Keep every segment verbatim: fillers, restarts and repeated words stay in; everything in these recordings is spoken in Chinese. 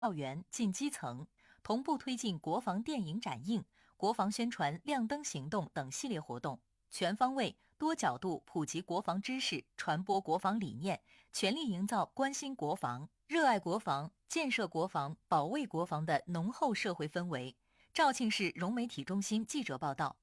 校园进基层，同步推进国防电影展映、国防宣传亮灯行动等系列活动，全方位、多角度普及国防知识，传播国防理念，全力营造关心国防、热爱国防、建设国防、保卫国防的浓厚社会氛围。肇庆市融媒体中心记者报道。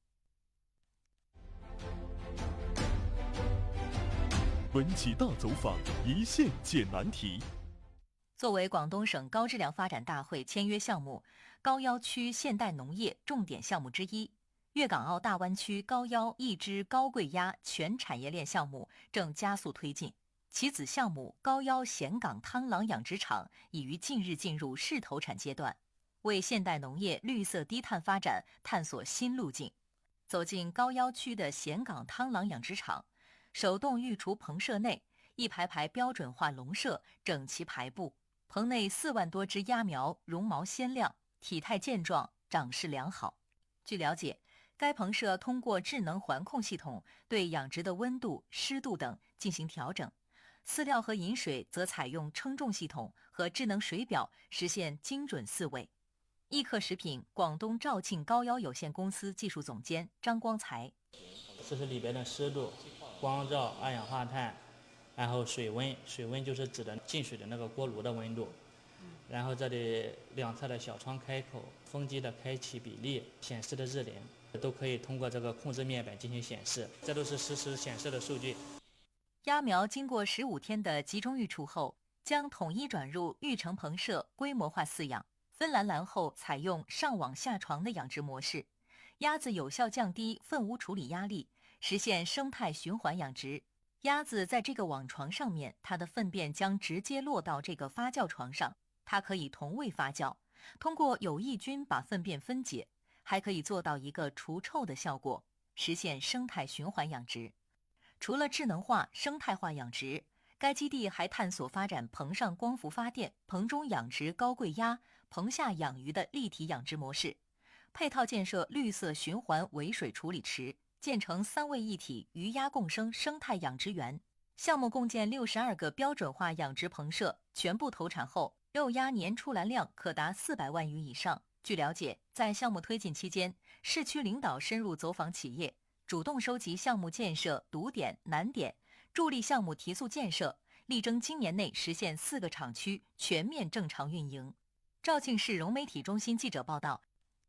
文企大走访，一线解难题。 作为广东省高质量发展大会签约项目，高要区现代农业重点项目之一，粤港澳大湾区高要一支高贵鸭全产业链项目正加速推进。其子项目高要咸港汤郎养殖场已于近日进入试投产阶段，为现代农业绿色低碳发展探索新路径。走进高要区的咸港汤郎养殖场，手动育雏棚舍内，一排排标准化笼舍整齐排布，棚内四万多只鸭苗绒毛鲜亮，体态健壮，长势良好。据了解，该棚舍通过智能环控系统对养殖的温度、湿度等进行调整，饲料和饮水则采用称重系统和智能水表，实现精准饲喂。益克食品广东肇庆高要有限公司技术总监张光才： 这是里边的湿度、光照、二氧化碳，然后水温，水温就是指的进水的那个锅炉的温度。然后这里两侧的小窗开口、风机的开启比例、显示的日龄，都可以通过这个控制面板进行显示，这都是实时显示的数据。 鸭苗经过十五天的集中育雏后，将统一转入育成棚舍规模化饲养，分栏栏后采用上网下床的养殖模式，鸭子有效降低粪污处理压力，实现生态循环养殖。鸭子在这个网床上面，它的粪便将直接落到这个发酵床上，它可以同位发酵，通过有益菌把粪便分解，还可以做到一个除臭的效果，实现生态循环养殖。除了智能化、生态化养殖，该基地还探索发展棚上光伏发电、棚中养殖高贵鸭、棚下养鱼的立体养殖模式，配套建设绿色循环尾水处理池，建成三位一体鱼鸭共生生态养殖园。项目共建六十二个标准化养殖棚舍，全部投产后，肉鸭年出栏量可达四百万余以上。据了解，在项目推进期间，市区领导深入走访企业，主动收集项目建设堵点、难点，助力项目提速建设，力争今年内实现四个厂区全面正常运营。肇庆市融媒体中心记者报道。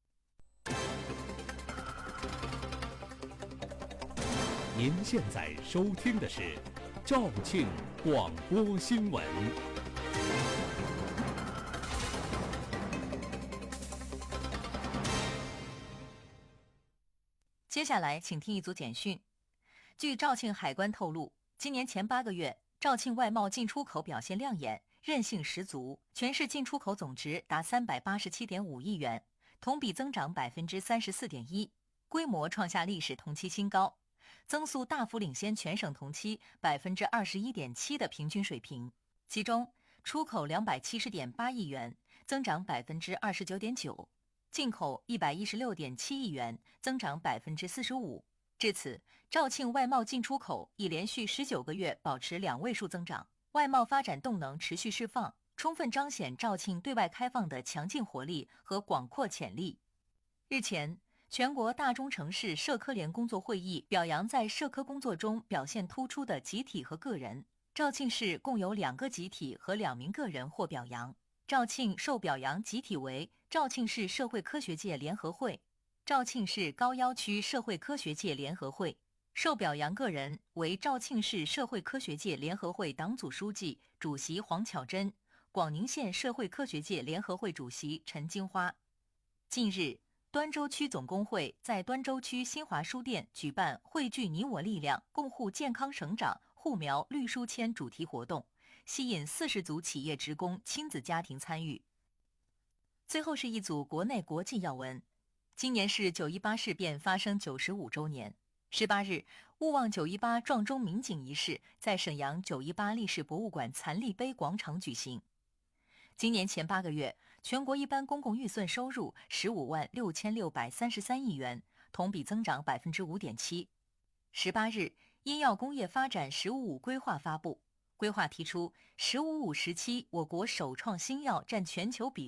您现在收听的是肇庆广播新闻。 接下来请听一组简讯。据肇庆海关透露，今年前八个月，肇庆外贸进出口表现亮眼，韧性十足，全市进出口总值达三百八十七点五亿元，同比增长百分之三十四点一，规模创下历史同期新高，增速大幅领先全省同期百分之二十一点七的平均水平。其中，出口两百七十点八亿元，增长百分之二十九点九。进口一百一十六点七亿元，增长百分之四十五。至此，肇庆外贸进出口已连续十九个月保持两位数增长，外贸发展动能持续释放，充分彰显肇庆对外开放的强劲活力和广阔潜力。日前，全国大中城市社科联工作会议表扬在社科工作中表现突出的集体和个人，肇庆市共有两个集体和两名个人获表扬。肇庆受表扬集体为肇庆市社会科学界联合会、肇庆市高要区社会科学界联合会，受表扬个人为肇庆市社会科学界联合会党组书记、主席黄巧珍，广宁县社会科学界联合会主席陈金花。近日，端州区总工会在端州区新华书店举办汇聚你我力量，共护健康省长护苗绿书签主题活动，吸引四十组企业职工亲子家庭参与。最后是一组国内国际要闻。今年是九一八事变发生九十五周年。十八日，勿忘九一八撞钟鸣警仪式在沈阳九一八历史博物馆残立碑广场举行。今年前八个月，全国一般公共预算收入十五万六千六百三十三亿元，同比增长百分之五点七。十八日，医药工业发展“十五五”规划发布。 规划提出“十五五”时期，我国首创新药占全球比